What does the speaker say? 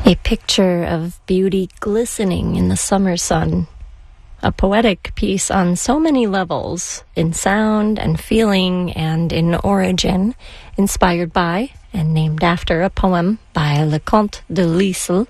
A picture of beauty glistening in the summer sun. A poetic piece on so many levels, in sound and feeling and in origin, inspired by and named after a poem by Leconte de Lisle,